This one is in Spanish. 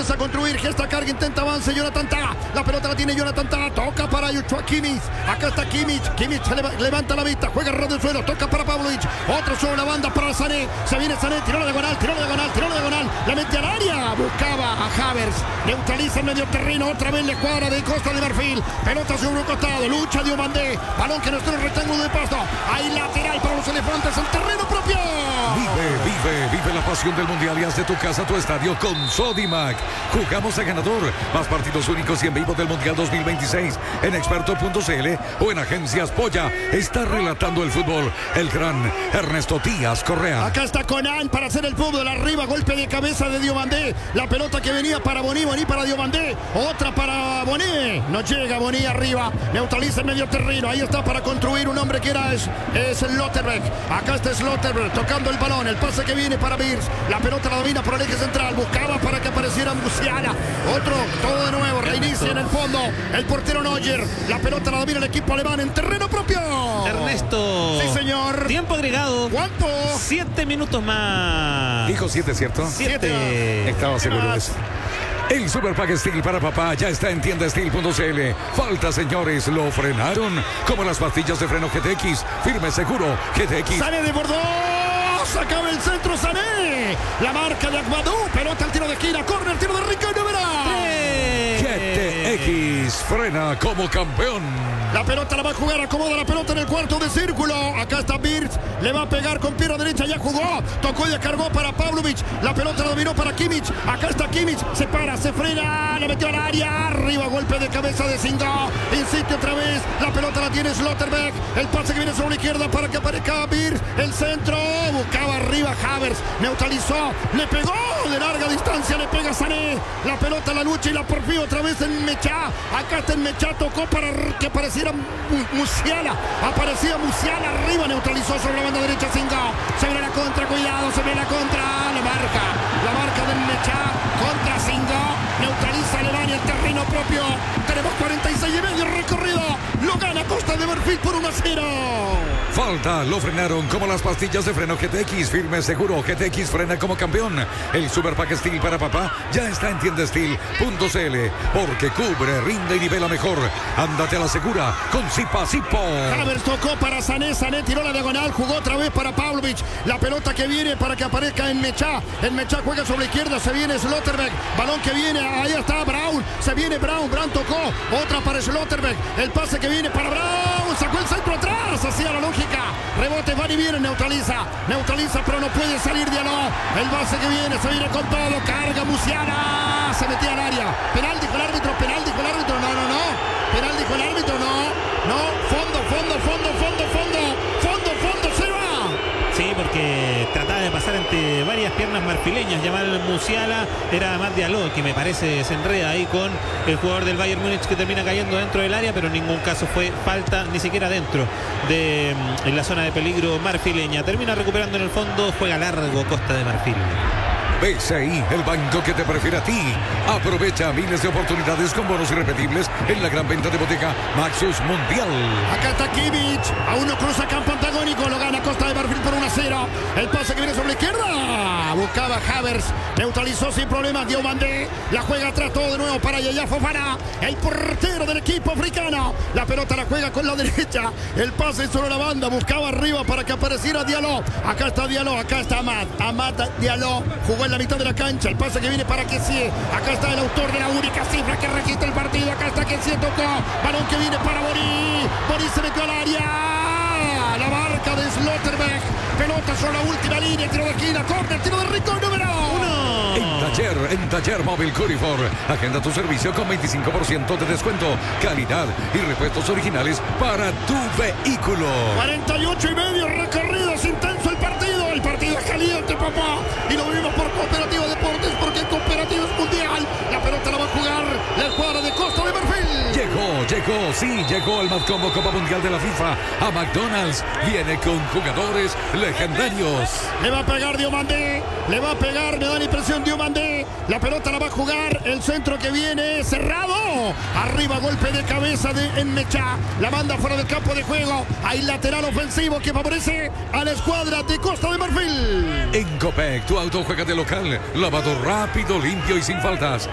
empieza a construir, gesta, carga, intenta avance, Jonathan Tah, la pelota la tiene Jonathan Tah, toca para Joshua Kimmich, acá está Kimmich se levanta la vista, juega ras del suelo, toca para Pavlovic, otro sobre la banda para Sané, se viene Sané, tiró la diagonal, la mete al área, buscaba a Havertz, neutraliza el medio terreno, otra vez la escuadra de Costa de Marfil, pelota sobre un costado, lucha Diomandé, balón que no está en el rectángulo de pasto, hay lateral para los elefantes en terreno propio. Vive la pasión del mundial y haz de tu casa tu estadio con Sodimac. Jugamos a ganador, más partidos únicos y en vivo del mundial 2026 en experto.cl o en agencias Polla. Está relatando el fútbol el gran Ernesto Díaz Correa. Acá está Conan para hacer el fútbol arriba, golpe de cabeza de Diomandé, la pelota que venía para Boni para Diomandé, otra para Boni, no llega Boni arriba, neutraliza el medio terreno, ahí está para construir un hombre que era es Slotterbeck, acá está Slotterbeck tocando el balón, el pase que viene para Birz, la pelota la domina por el eje central, buscaba para que apareciera Musiala, otro, todo de nuevo, reinicia en el fondo, el portero Neuer, la pelota la domina el equipo alemán en terreno propio. Ernesto. Sí, señor. Tiempo agregado. ¿Cuánto? 7 minutos más. Dijo 7, ¿cierto? 7. Estaba seguro de eso. El Super Pack Steel para papá ya está en tiendasteel.cl. Falta, señores, lo frenaron. Como las pastillas de freno GTX. Firme, seguro, GTX. Sané de Bordeaux. Acaba el centro Sané. La marca de Aguadú. Pelota al tiro de esquina. Corre el tiro de Ricardo GTX frena como campeón. La pelota la va a jugar, acomoda la pelota en el cuarto de círculo. Acá está Birz, le va a pegar con pierna derecha, ya jugó. Tocó y descargó para Pavlovic. La pelota la dominó para Kimmich. Acá está Kimmich, se para, se frena, la metió al área. Arriba, golpe de cabeza de Singo. Insiste otra vez, la pelota la tiene Slotterbeck. El pase que viene sobre la izquierda para que aparezca Birz. El centro, buscaba arriba Havertz. Neutralizó, le pegó de larga distancia, le pega Sané. La pelota la lucha y la porfió otra vez en Mechá. Acá está en Mechá, tocó para que apareciera Musiala, aparecía Musiala arriba, neutralizó sobre la banda derecha Singo, se viene la contra, cuidado, se viene la contra, la marca del Mechá contra Singo, neutraliza Alemania el terreno propio, tenemos 46 y medio recorrido, lo gana Costa de Marfil por 1-0. Falta, lo frenaron como las pastillas de freno GTX, firme, seguro, GTX frena como campeón. El Super Pack Steel para papá ya está en tiendasteel.cl porque cubre, rinde y nivela mejor. Ándate a la segura con Zipa Zipo. Havertz tocó para Sané, Sané tiró la diagonal, jugó otra vez para Pavlovic. La pelota que viene para que aparezca en Mechá. En Mechá juega sobre la izquierda, se viene Slotterbeck. Balón que viene, ahí está Braun. Se viene Braun tocó. Otra para Slotterbeck. El pase que viene para Braun. Sacó el centro atrás, hacía la lógica. Rebote, van y viene, neutraliza, pero no puede salir de aló. El base que viene, se viene con todo. Carga Musiala. Se metía al área. Penal dijo el árbitro, no. Penal dijo el árbitro, no. Fondo, se va. Sí, porque trataba de pasar entre varias piernas marfileñas. Jamal Musiala, era Amad Diallo, que me parece se enreda ahí con el jugador del Bayern Múnich, que termina cayendo dentro del área, pero en ningún caso fue falta, ni siquiera dentro de en la zona de peligro marfileña. Termina recuperando en el fondo, juega largo Costa de Marfil. BCI, el banco que te prefiere a ti. Aprovecha miles de oportunidades con bonos irrepetibles en la gran venta de botica Maxus Mundial. Acá está Kimmich, a uno cruza campo antagónico, lo gana Costa de Marfil por 1-0. El pase que viene sobre la izquierda, buscaba Havertz, neutralizó sin problemas Diomandé, la juega atrás todo de nuevo para Yaya Fofana, el portero del equipo africano. La pelota la juega con la derecha, el pase sobre la banda, buscaba arriba para que apareciera Diallo. Acá está Diallo, acá está Amad Diallo, jugó en la mitad de la cancha, el pase que viene para Kessie. Acá está el autor de la única cifra que registra el partido. Acá está Kessie, tocó, balón que viene para Boni se metió al área, la marca de Slotterbeck, pelota sobre la última línea, tiro de esquina, corner, tiro de Rico, número 1. En Taller Móvil Curifor, agenda tu servicio con 25% de descuento, calidad y repuestos originales para tu vehículo. 48 y medio recorridos, intenso el partido es caliente, papá, y lo vimos por Cooperativa Deportes, porque en Cooperativa es mundial. La pelota la va a jugar la escuadra de Costa de Marfil. Llegó el Matcombo Copa Mundial de la FIFA a McDonald's. Viene con jugadores legendarios. Le va a pegar Diomandé, me da la impresión Diomandé. La pelota la va a jugar, el centro que viene cerrado. Arriba, golpe de cabeza de Enmecha. La manda fuera del campo de juego. Hay lateral ofensivo que favorece a la escuadra de Costa de Marfil. En Copec, tu auto juega de local. Lavado rápido, limpio y sin faltas.